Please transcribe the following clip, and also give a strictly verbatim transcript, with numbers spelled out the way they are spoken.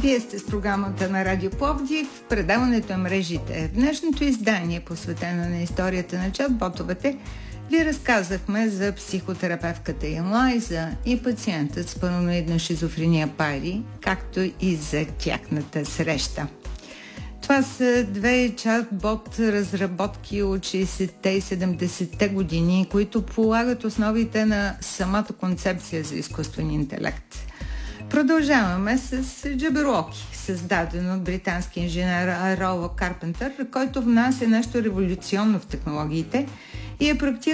Вие сте с програмата на Радио Пловдив, предаването е Мрежите. В днешното издание, посветено на историята на чат-ботовете, ви разказахме за психотерапевката Елайза и пациентът с параноидна шизофрения Пари, както и за тяхната среща. Това са две чат-бот разработки от шейсетте и седемдесетте години, които полагат основите на самата концепция за изкуствен интелект. Продължаваме с Джаберлоки, създаден от британски инженер Роло Карпентър, който внася нещо революционно в технологиите и е проектиран